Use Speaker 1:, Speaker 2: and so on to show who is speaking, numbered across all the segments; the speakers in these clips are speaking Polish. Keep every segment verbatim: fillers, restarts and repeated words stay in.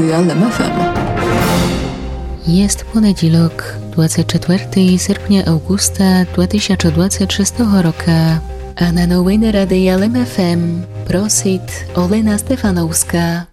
Speaker 1: Realem F M.
Speaker 2: Jest poniedziałek, dwudziestego czwartego sierpnia augusta dwa tysiące dwudziestego szóstego roku, a na nowiny Realem F M prosit Olena Stefanowska.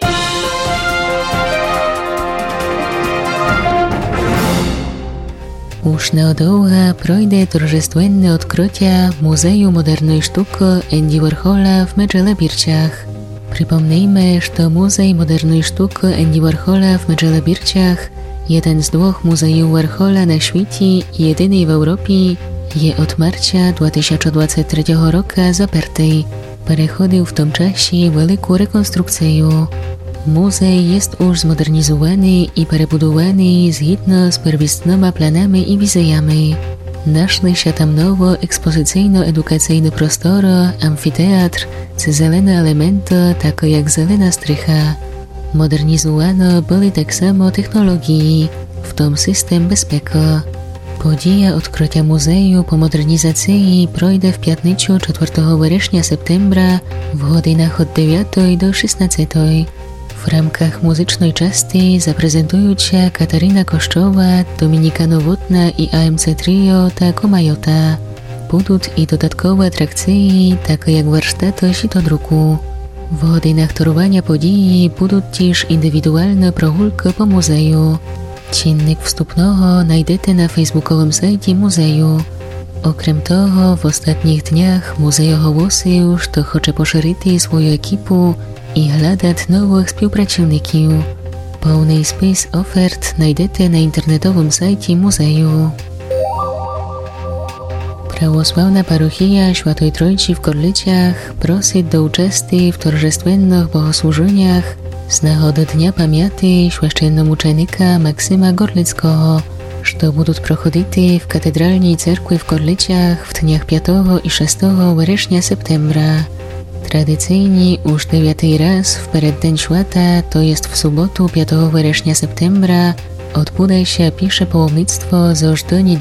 Speaker 2: Už neodlouha projde торжественне odkrycia Muzeum Modernej Sztuki Andy Warhola w Medžele Birčah. Przypomnijmy, że Muzej Modernej Sztuki Andy Warhola w Medžele Birčah, jeden z dwóch muzeów Warhola na świecie i jedyny w Europie, je od marca dwa tysiące dwudziestego trzeciego roku zaparty. Przechodził w tym czasie wielką rekonstrukcję. Muzej jest już zmodernizowany i przebudowany zgodnie z pierwotnymi planami i wizjami. Našli się tam nowo ekspozycyjno-edukacyjny prostor, amfiteatr, czy zelene elementy, takie jak zelena strycha. Modernizowano były tak samo technologii, w tym system bezpieki. Podія odkrycia muzeju po modernizacji projde w piątnicę czwartego września septembra w godzinach od dziewiątej do szesnastej. W ramkach muzycznej części zaprezentują się Katarina Koszczowa, Dominika Nowotna i A M C Trio ta Komajota. Będą i dodatkowe atrakcje, takie jak warsztaty sitodruku. W godzinach toruwania podii będą też indywidualne progrulki po muzeju. Dziennik wstupnego znajdziecie na facebookowym sajcie muzeju. Okrem toho, w ostatnich dniach muzej ogłosił, że chce poszerzyć swoją ekipę i hľadať nowych współpracowników. Pełny spis ofert znajdziecie na internetowym sajcie muzeju. Prawosławna parochia Świętej Trójcy w Gorlicach prosi do uczestnictwa w торжественnych bogosłużeniach z nagody Dnia Pamięci święcenomuczenika Maksyma Gorlickiego, że będą prochodzić w katedralnej cerkwi w Gorlicach w dniach piątego i szóstego września septembra. Tradycyjnie już dziewiąty raz w przeddzień świata, to jest w sobotę piątego września septembra, odbędzie się pierwsze połomnictwo z ożdżoni